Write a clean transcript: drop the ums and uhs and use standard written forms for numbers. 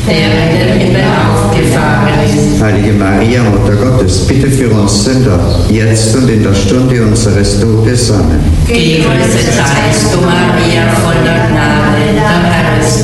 der in den Himmel aufgefahren ist. Heilige Maria, Mutter Gottes, bitte für uns Sünder, jetzt und in der Stunde unseres Todes. Amen. Gegrüßet seist du, Maria, voller Gnade, der Herr ist